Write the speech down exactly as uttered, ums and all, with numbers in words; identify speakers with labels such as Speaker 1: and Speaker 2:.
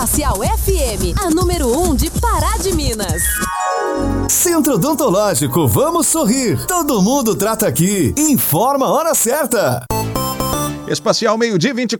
Speaker 1: Espacial F M, a número um de Pará de Minas.
Speaker 2: Centro Odontológico, vamos sorrir. Todo mundo trata aqui. Informa a hora certa.
Speaker 3: Espacial, meio-dia, vinte e